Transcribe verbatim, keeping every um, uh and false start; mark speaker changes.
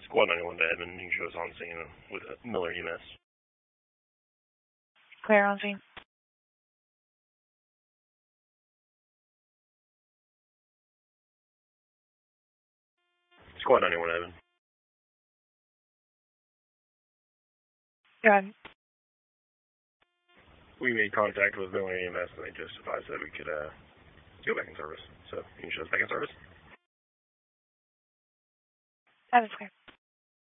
Speaker 1: Squad ninety-one to Edmond. You can show us on scene with Miller E M S.
Speaker 2: Clear on scene.
Speaker 1: Squad ninety-one, Edmond.
Speaker 2: Go ahead.
Speaker 1: We made contact with Miller E M S and they just advised that we could uh, go back in service. So you can show us back in service.
Speaker 2: That is clear.